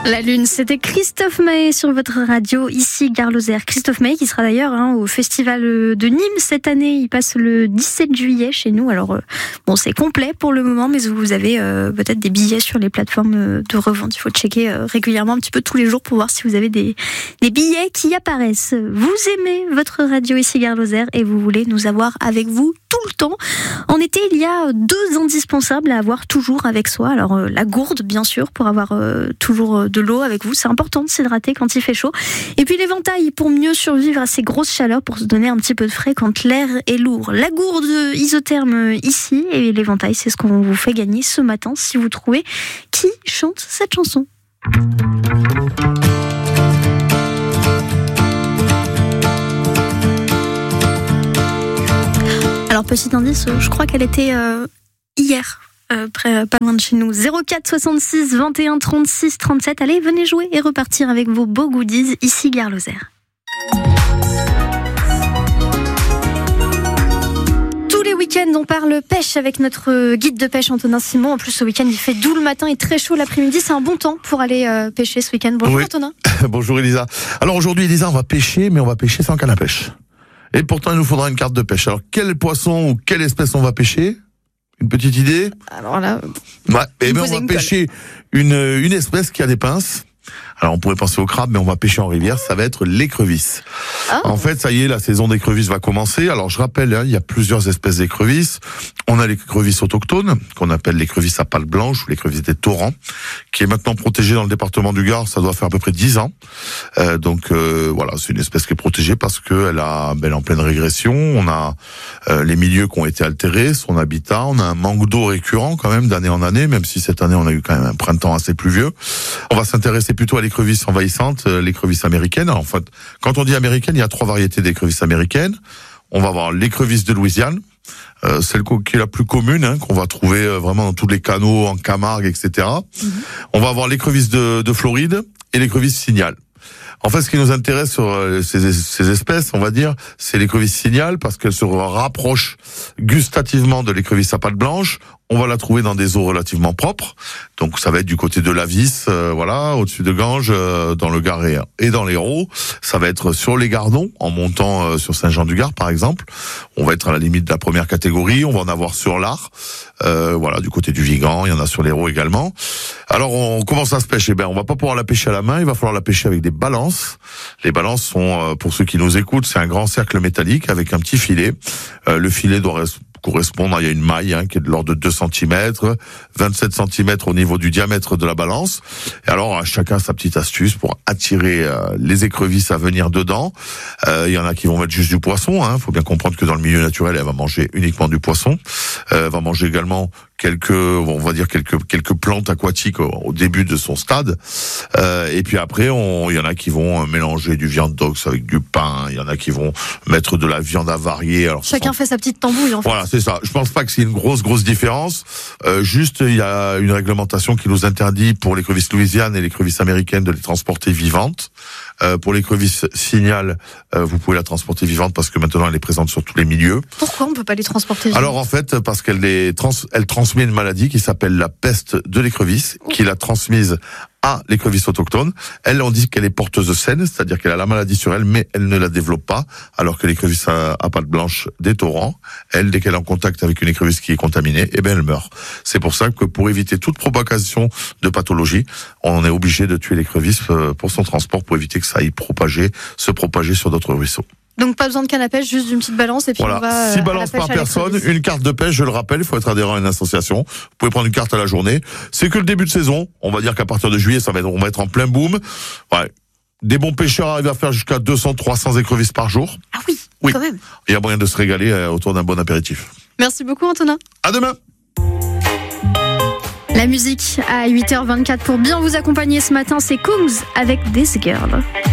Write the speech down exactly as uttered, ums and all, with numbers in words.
La Lune, c'était Christophe Maé sur votre radio, ici Gare Lozère. Christophe Maé qui sera d'ailleurs hein, au Festival de Nîmes cette année. Il passe le dix-sept juillet chez nous. Alors, euh, bon, c'est complet pour le moment, mais vous avez euh, peut-être des billets sur les plateformes de revente. Il faut checker euh, régulièrement, un petit peu tous les jours pour voir si vous avez des, des billets qui apparaissent. Vous aimez votre radio, ici Gare Lozère, et vous voulez nous avoir avec vous tout le temps. En été, il y a deux indispensables à avoir toujours avec soi. Alors, euh, la gourde, bien sûr, pour avoir euh, toujours de l'eau avec vous. C'est important de s'hydrater quand il fait chaud. Et puis l'éventail pour mieux survivre à ces grosses chaleurs, pour se donner un petit peu de frais quand l'air est lourd. La gourde isotherme ici et l'éventail, c'est ce qu'on vous fait gagner ce matin si vous trouvez qui chante cette chanson. Alors petit indice, je crois qu'elle était euh, hier. Euh, près, pas loin de chez nous. zéro quatre soixante-six vingt et un trente-six trente-sept. Allez, venez jouer et repartir avec vos beaux goodies ici Gare Lozère. Tous les week-ends, on parle pêche avec notre guide de pêche Antonin Simon. En plus, ce week-end, il fait doux le matin et très chaud l'après-midi. C'est un bon temps pour aller euh, pêcher ce week-end. Bonjour oui. Antonin. Bonjour Elisa. Alors aujourd'hui, Elisa, on va pêcher, mais on va pêcher sans canne à pêche. Et pourtant, il nous faudra une carte de pêche. Alors, quel poisson ou quelle espèce on va pêcher ? Une petite idée ? Alors là, ouais, eh ben on va une pêcher une, une espèce qui a des pinces. Alors on pourrait penser au crabe, mais on va pêcher en rivière, ça va être l'écrevisse. Oh. En fait, ça y est, la saison d'écrevisse va commencer. Alors je rappelle, hein, il y a plusieurs espèces d'écrevisses. On a l'écrevisse autochtone, qu'on appelle l'écrevisse à pattes blanches, ou l'écrevisse des torrents, qui est maintenant protégée dans le département du Gard, ça doit faire à peu près dix ans. Euh, donc euh, voilà, c'est une espèce qui est protégée parce qu'elle a, elle est en pleine régression. On a euh, les milieux qui ont été altérés, son habitat, on a un manque d'eau récurrent quand même d'année en année, même si cette année on a eu quand même un printemps assez pluvieux. On va s'intéresser plutôt à l'écrevisse envahissante, l'écrevisse américaine. Alors, en fait, quand on dit américaine, il y a trois variétés d'écrevisses américaines. On va avoir l'écrevisse de Louisiane, euh, celle qui est la plus commune, hein, qu'on va trouver vraiment dans tous les canaux, en Camargue, et cetera. Mm-hmm. On va avoir l'écrevisse de, de Floride et l'écrevisse signal. En fait, ce qui nous intéresse sur ces, ces espèces, on va dire, c'est l'écrevisse signal parce qu'elle se rapproche gustativement de l'écrevisse à pattes blanches. On va la trouver dans des eaux relativement propres. Donc, ça va être du côté de l'Avis, euh, voilà, au-dessus de Ganges, euh, dans le Gard et dans l'Hérault. Ça va être sur les Gardons, en montant euh, sur Saint-Jean-du-Gard, par exemple. On va être à la limite de la première catégorie. On va en avoir sur l'Ar, euh, voilà, du côté du Vigan. Il y en a sur l'Hérault également. Alors, on commence à se pêcher. Ben, on va pas pouvoir la pêcher à la main. Il va falloir la pêcher avec des balances. Les balances sont, euh, pour ceux qui nous écoutent, c'est un grand cercle métallique avec un petit filet. Euh, le filet doit rester correspondre, il y a une maille hein, qui est de l'ordre de deux centimètres, vingt-sept centimètres au niveau du diamètre de la balance. Et alors, chacun sa petite astuce pour attirer euh, les écrevisses à venir dedans. Euh, il y en a qui vont mettre juste du poisson. Hein. Faut bien comprendre que dans le milieu naturel, elle va manger uniquement du poisson. Euh, elle va manger également quelques, on va dire quelques quelques plantes aquatiques au, au début de son stade. Euh, et puis après, on, il y en a qui vont mélanger du viande d'ox avec du pain. Il y en a qui vont mettre de la viande avariée. Alors, chacun sont... fait sa petite tambouille en fait. Voilà, c'est ça. Je pense pas que c'est une grosse grosse différence. Euh, juste, il y a une réglementation qui nous interdit pour l'écrevisse louisiane et l'écrevisse américaine de les transporter vivantes. Euh, pour l'écrevisse signal, euh, vous pouvez la transporter vivante parce que maintenant elle est présente sur tous les milieux. Pourquoi on peut pas les transporter vivantes ? Alors en fait, parce qu'elle les trans, elle transmet une maladie qui s'appelle la peste de l'écrevisse, oh. qui l'a transmise à l'écrevisse autochtone. Elle, on dit qu'elle est porteuse saine, c'est-à-dire qu'elle a la maladie sur elle, mais elle ne la développe pas, alors que l'écrevisse à, à pattes blanches des torrents, elle, dès qu'elle est en contact avec une écrevisse qui est contaminée, eh ben elle meurt. C'est pour ça que pour éviter toute propagation de pathologie, on est obligé de tuer l'écrevisse pour son transport, pour éviter que ça aille propager, se propager sur d'autres ruisseaux. Donc pas besoin de canne à pêche, juste d'une petite balance et puis voilà. on va. Six balances par personne, une carte de pêche, je le rappelle, il faut être adhérent à une association. Vous pouvez prendre une carte à la journée. C'est que le début de saison. On va dire qu'à partir de juillet, ça va être, on va être en plein boom. Ouais. Des bons pêcheurs arrivent à faire jusqu'à deux cents, trois cents écrevisses par jour. Ah oui, oui. quand même. Il y a moyen de se régaler autour d'un bon apéritif. Merci beaucoup Antonin. À demain. La musique à huit heures vingt-quatre pour bien vous accompagner ce matin, c'est Coombs avec This Girl.